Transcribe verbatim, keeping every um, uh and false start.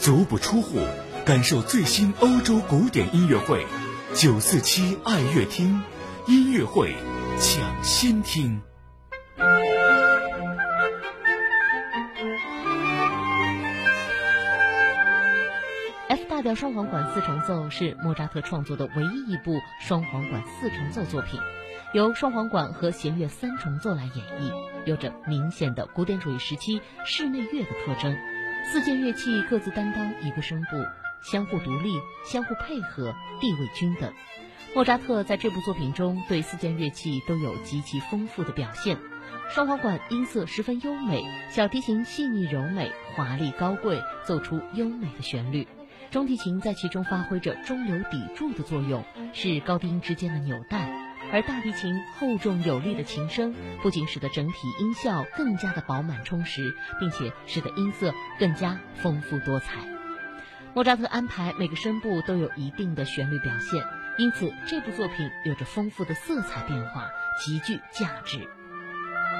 足不出户，感受最新欧洲古典音乐会。九四七爱乐厅，音乐会抢先听。 F 大调双簧管四重奏是莫扎特创作的唯一一部双簧管四重奏作品，由双簧管和弦乐三重奏来演绎，有着明显的古典主义时期室内乐的特征。四件乐器各自担当一个声部，相互独立，相互配合，地位均等。莫扎特在这部作品中对四件乐器都有极其丰富的表现。双簧管音色十分优美，小提琴细腻柔美，华丽高贵，奏出优美的旋律。中提琴在其中发挥着中流砥柱的作用，是高低音之间的纽带，而大提琴厚重有力的琴声不仅使得整体音效更加的饱满充实，并且使得音色更加丰富多彩。莫扎特安排每个声部都有一定的旋律表现，因此这部作品有着丰富的色彩变化，极具价值。